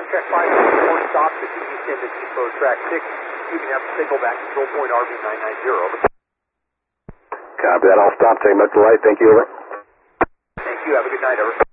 track 5, stops at the east end of Depot track 6. You can have the signal back, control point RV990, over. Copy that, I'll stop, take much light, thank you, over. Thank you, have a good night, over.